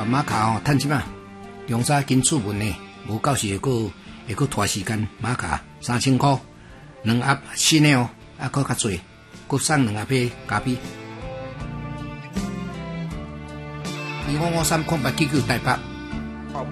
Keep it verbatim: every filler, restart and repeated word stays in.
马卡吼，趁即嘛，中早紧出门呢，无到时会个会个拖时间。马卡三千块，两盒新的哦，啊，搁较济，搁送两盒杯咖啡。二五五三空八九九台北。